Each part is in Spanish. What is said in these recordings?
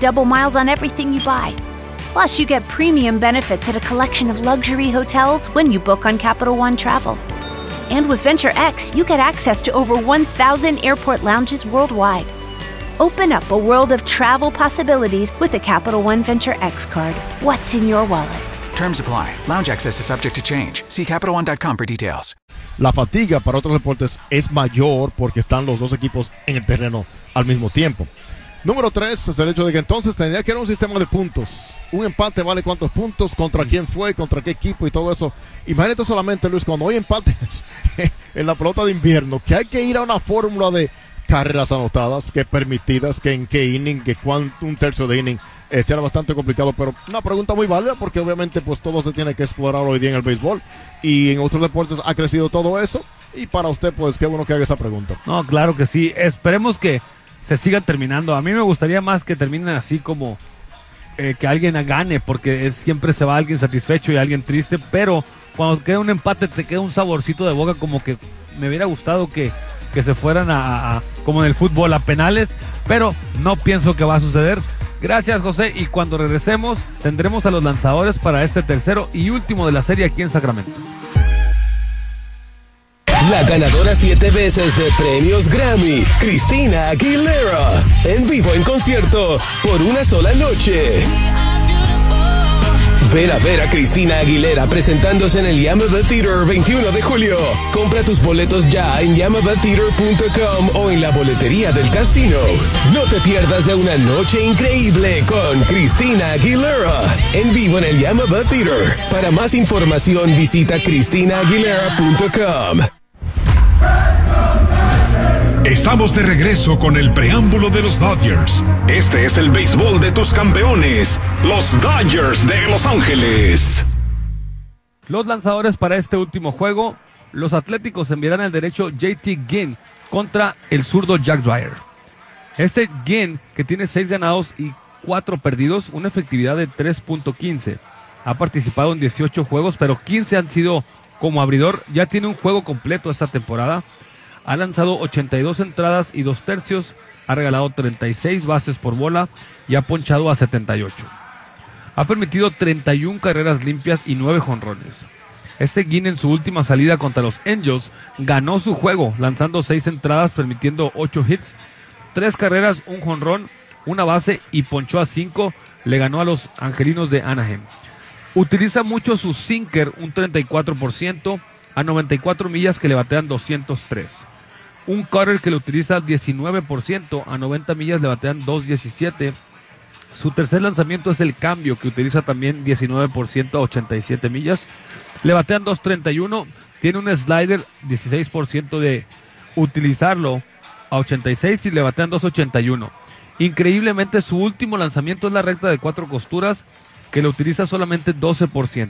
double miles on everything you buy. Plus, you get premium benefits at a collection of luxury hotels when you book on Capital One Travel. And with Venture X, you get access to over 1,000 airport lounges worldwide. Open up a world of travel possibilities with the Capital One Venture X card. What's in your wallet? Terms apply. Lounge access is subject to change. See CapitalOne.com for details. La fatiga para otros deportes es mayor porque están los dos equipos en el terreno al mismo tiempo. Número 3 es el hecho de que entonces tendría que haber un sistema de puntos. Un empate vale cuántos puntos, contra quién fue, contra qué equipo y todo eso. Imagínate solamente, Luis, cuando hay empates en la pelota de invierno, que hay que ir a una fórmula de carreras anotadas, que permitidas, que en qué inning, que un tercio de inning. Será bastante complicado, pero una pregunta muy válida porque obviamente pues todo se tiene que explorar hoy día en el béisbol y en otros deportes ha crecido todo eso y para usted pues qué bueno que haga esa pregunta. No, claro que sí, esperemos que se sigan terminando. A mí me gustaría más que terminen así como que alguien gane porque siempre se va alguien satisfecho y alguien triste, pero cuando queda un empate te queda un saborcito de boca como que me hubiera gustado que se fueran a como en el fútbol a penales, pero no pienso que va a suceder. Gracias, José, y cuando regresemos tendremos a los lanzadores para este tercero y último de la serie aquí en Sacramento. La ganadora 7 veces de premios Grammy, Christina Aguilera, en vivo en concierto por una sola noche. Ven a ver a Christina Aguilera presentándose en el Yamava Theater 21 de julio. Compra tus boletos ya en yamavatheater.com o en la boletería del casino. No te pierdas de una noche increíble con Christina Aguilera en vivo en el Yamava Theater. Para más información visita christinaaguilera.com. Estamos de regreso con el preámbulo de los Dodgers. Este es el béisbol de tus campeones, los Dodgers de Los Ángeles. Los lanzadores para este último juego, los Atléticos enviarán el derecho JT Ginn contra el zurdo Jack Dreyer. Este Ginn, que tiene 6 ganados y 4 perdidos, una efectividad de 3.15. Ha participado en 18 juegos, pero 15 han sido como abridor. Ya tiene un juego completo esta temporada. Ha lanzado 82 entradas y 2 tercios, ha regalado 36 bases por bola y ha ponchado a 78. Ha permitido 31 carreras limpias y 9 jonrones. Este Ginn en su última salida contra los Angels ganó su juego, lanzando 6 entradas, permitiendo 8 hits, 3 carreras, 1 jonrón, 1 base y ponchó a 5. Le ganó a los Angelinos de Anaheim. Utiliza mucho su sinker, un 34%, a 94 millas que le batean 203. Un cutter que le utiliza 19%, a 90 millas le batean 217. Su tercer lanzamiento es el cambio, que utiliza también 19% a 87 millas. Le batean 231. Tiene un slider, 16% de utilizarlo a 86 y le batean 281. Increíblemente, su último lanzamiento es la recta de 4 costuras, que le utiliza solamente 12%.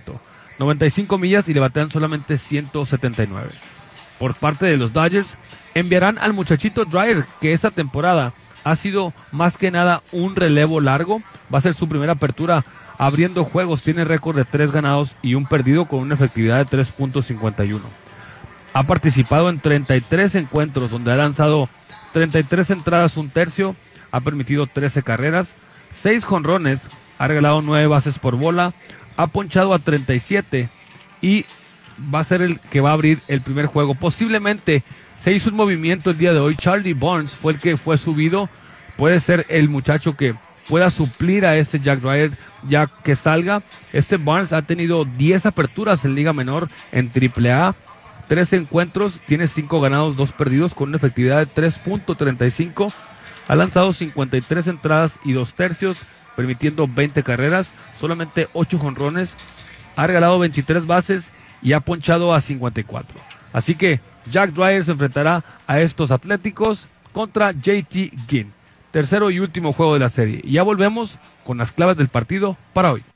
95 millas y le batean solamente 179. Por parte de los Dodgers, enviarán al muchachito Dreyer, que esta temporada ha sido más que nada un relevo largo. Va a ser su primera apertura abriendo juegos. Tiene récord de 3 ganados y 1 perdido con una efectividad de 3.51. Ha participado en 33 encuentros donde ha lanzado 33 entradas, 1 tercio. Ha permitido 13 carreras, 6 jonrones, ha regalado 9 bases por bola, ha ponchado a 37 y va a ser el que va a abrir el primer juego. Posiblemente se hizo un movimiento el día de hoy. Charlie Burns fue el que fue subido. Puede ser el muchacho que pueda suplir a este Jack Dreyer ya que salga. Este Burns ha tenido 10 aperturas en Liga Menor, en AAA, 13 encuentros, tiene 5 ganados, 2 perdidos con una efectividad de 3.35. Ha lanzado 53 entradas y 2 tercios, permitiendo 20 carreras, solamente 8 jonrones, ha regalado 23 bases y ha ponchado a 54. Así que Jack Dreyer se enfrentará a estos Atléticos contra JT Ginn. Tercero y último juego de la serie. Y ya volvemos con las claves del partido para hoy.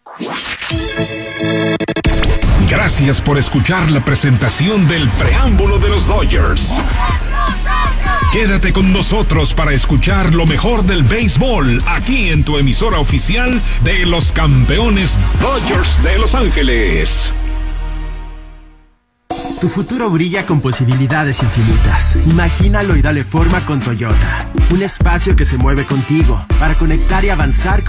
Gracias por escuchar la presentación del preámbulo de los Dodgers. Quédate con nosotros para escuchar lo mejor del béisbol aquí en tu emisora oficial de los campeones Dodgers de Los Ángeles. Tu futuro brilla con posibilidades infinitas. Imagínalo y dale forma con Toyota. Un espacio que se mueve contigo para conectar y avanzar con